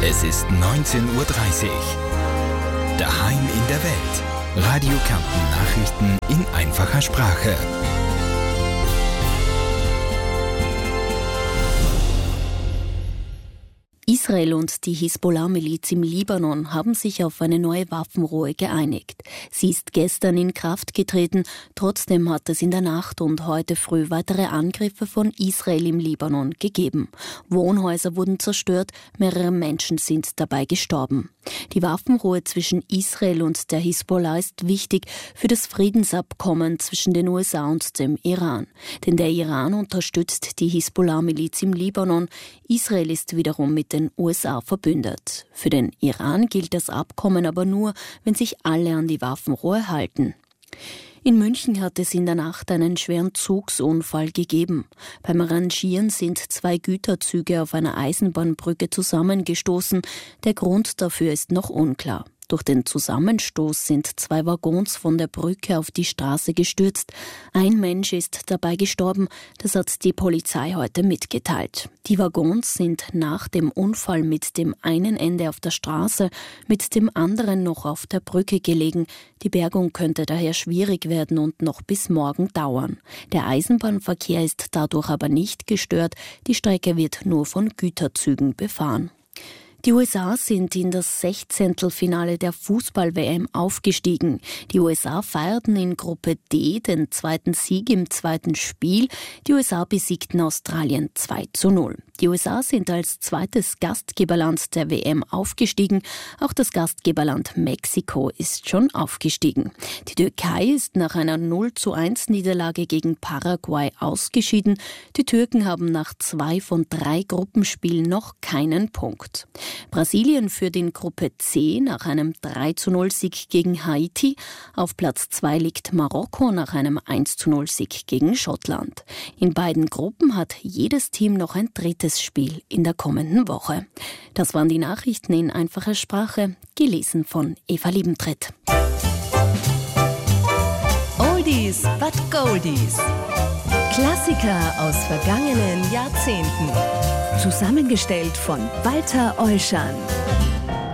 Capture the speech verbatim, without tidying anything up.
Es ist neunzehn Uhr dreißig. Daheim in der Welt. Radio Kärnten Nachrichten in einfacher Sprache. Israel und die Hisbollah-Miliz im Libanon haben sich auf eine neue Waffenruhe geeinigt. Sie ist gestern in Kraft getreten, trotzdem hat es in der Nacht und heute früh weitere Angriffe von Israel im Libanon gegeben. Wohnhäuser wurden zerstört, mehrere Menschen sind dabei gestorben. Die Waffenruhe zwischen Israel und der Hisbollah ist wichtig für das Friedensabkommen zwischen den U S A und dem Iran. Denn der Iran unterstützt die Hisbollah-Miliz im Libanon. Israel ist wiederum mit den U S A verbündet. Für den Iran gilt das Abkommen aber nur, wenn sich alle an die Waffenruhe halten. In München hat es in der Nacht einen schweren Zugsunfall gegeben. Beim Rangieren sind zwei Güterzüge auf einer Eisenbahnbrücke zusammengestoßen. Der Grund dafür ist noch unklar. Durch den Zusammenstoß sind zwei Waggons von der Brücke auf die Straße gestürzt. Ein Mensch ist dabei gestorben, das hat die Polizei heute mitgeteilt. Die Waggons sind nach dem Unfall mit dem einen Ende auf der Straße, mit dem anderen noch auf der Brücke gelegen. Die Bergung könnte daher schwierig werden und noch bis morgen dauern. Der Eisenbahnverkehr ist dadurch aber nicht gestört. Die Strecke wird nur von Güterzügen befahren. Die U S A sind in das Sechzehntelfinale der Fußball-W M aufgestiegen. Die U S A feierten in Gruppe D den zweiten Sieg im zweiten Spiel. Die U S A besiegten Australien zwei zu null. Die U S A sind als zweites Gastgeberland der W M aufgestiegen. Auch das Gastgeberland Mexiko ist schon aufgestiegen. Die Türkei ist nach einer null zu eins Niederlage gegen Paraguay ausgeschieden. Die Türken haben nach zwei von drei Gruppenspielen noch keinen Punkt. Brasilien führt in Gruppe C nach einem drei zu null Sieg gegen Haiti. Auf Platz zwei liegt Marokko nach einem eins zu null Sieg gegen Schottland. In beiden Gruppen hat jedes Team noch ein drittes Spiel in der kommenden Woche. Das waren die Nachrichten in einfacher Sprache, gelesen von Eva Liebentritt. Oldies but Goldies. Klassiker aus vergangenen Jahrzehnten. Zusammengestellt von Walter Euschan.